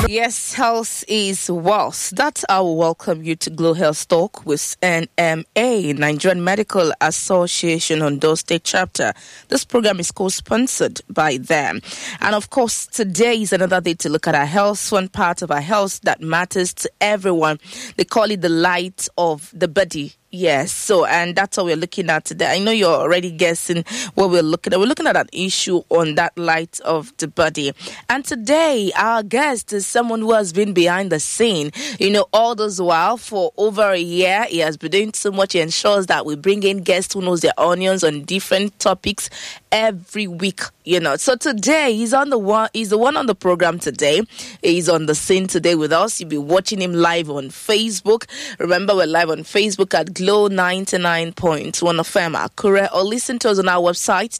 Yes, health is wealth. That's how we welcome you to Glow Health Talk with NMA, Nigerian Medical Association Ondo State Chapter. This program is co-sponsored by them. And of course, today is another day to look at our health, one part of our health that matters to everyone. They call it the light of the body. Yes, so, and that's what we're looking at today. I know you're already guessing what we're looking at. We're looking at an issue on that light of the body. And today, our guest is someone who has been behind the scene, all this while for over a year. He has been doing so much. He ensures that we bring in guests who knows their onions on different topics every week, So today, he's the one on the program today. He's on the scene today with us. You'll be watching him live on Facebook. Remember, we're live on Facebook at Glow 99.1 FM Akure, or listen to us on our website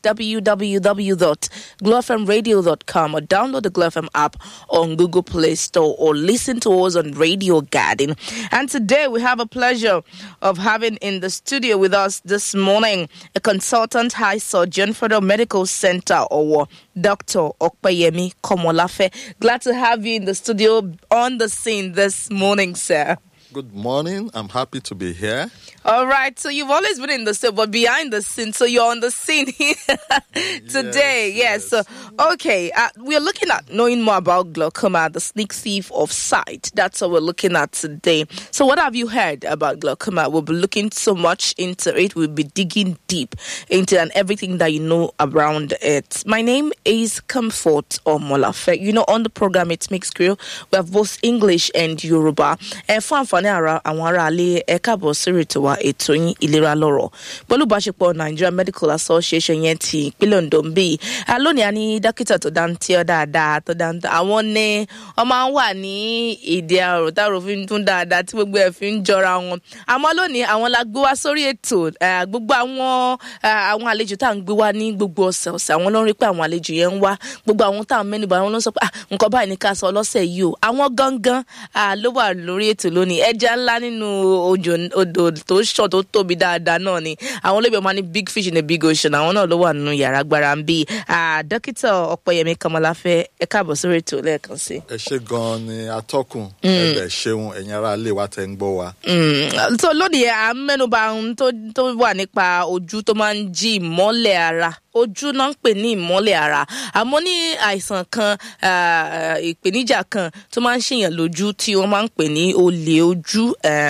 www.glowfmradio.com, or download the Glow FM app on Google Play Store, or listen to us on Radio Garden. And today we have a pleasure of having in the studio with us this morning a consultant high surgeon for the Medical Center, or Dr. Okpeyemi Komolafe. Glad to have you in the studio on the scene this morning, sir. Good morning. I'm happy to be here. All right. So you've always been in the scene, but behind the scene. So you're on the scene here today. Yes. So, okay. We're looking at knowing more about glaucoma, the sneak thief of sight. That's what we're looking at today. So what have you heard about glaucoma? We'll be looking so much into it. We'll be digging deep into and everything that you know around it. My name is Comfort Omolafe. On the program, it's Mixed Grill. We have both English and Yoruba. Ara àwọn ará alẹ́ ẹ káàbọ̀ sórí ètò wa ètò yín ìlera lọ́rọ̀ pẹ̀lú ìbáṣepọ̀ Nigerian Medical Association yẹn ti ìpínlẹ̀ Ondo ń bí lónìí a ní dókítà tó dáńtí ọ dáadáa tó dáńtí àwọn ní ọmọ wà ní ìdí àrò táàrò fi ń tún dáadáa tí gbogbo ẹ̀ fi ń jọra wọn àmọ́ lónìí àwọn la gbé wá sórí ètò gbogbo àwọn àlejò tá à ń gbé wá ní gbogbo ọ̀sẹ̀ àwọn ló ń rí pé àwọn àlejò yẹn ń wá gbogbo àwọn tá à ń mẹ́nubà àwọn ló ń sọ pé nǹkan báyìí ní ká sọ lọ́sẹ̀ yìí o àwọn gangan ló wà lórí ètò lónìí ẹja ńlá nínú odò tó ṣọ̀ tó tóbi dáadáa náà ni àwọn olóògbé máa ní big fish in a big ocean àwọn náà ló wà nínú yàrá agbára ń bí dókítà Ọpẹ́yẹmí Komolafe ẹ káàbọ̀ sórí ètò lẹ́ẹ̀kan sí. ẹ ṣé gan ni atọ́kùn ẹbẹ̀ ṣeun ẹ̀yin ará ilé wa tẹ́ ń gbọ́ wa. So lónìí à ń mẹ́nuba ohun tó wà nípa ojú tó máa ń jí ìmọ́lẹ̀ ara ojú náà ń pè ní ìmọ́lẹ̀ ara àmọ́ ní àìsàn kan ìpèníjà kan tó máa ń ṣèyàn lójú tí wọ́n máa ń pè ní olè ojú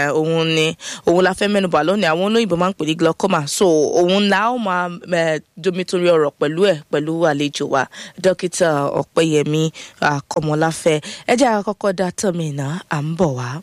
òun la fẹ́ mẹ́nubà lónìí àwọn olóyìnbó máa ń pè ní glaucoma so òun la ó máa domitorí ọ̀rọ̀ pẹ̀lú àlejò wa dókítà Ọpẹ́yẹmí Komolafe ẹ jẹ́ àkọ́kọ́ dá tọ́mì náà à ń bọ̀ wá.